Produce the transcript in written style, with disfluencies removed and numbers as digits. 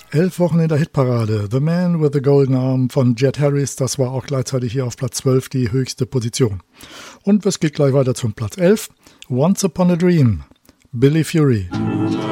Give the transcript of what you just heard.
11 Wochen in der Hitparade. The Man with the Golden Arm von Jet Harris, das war auch gleichzeitig hier auf Platz 12 die höchste Position. Und es geht gleich weiter zum Platz 11. Once Upon a Dream, Billy Fury.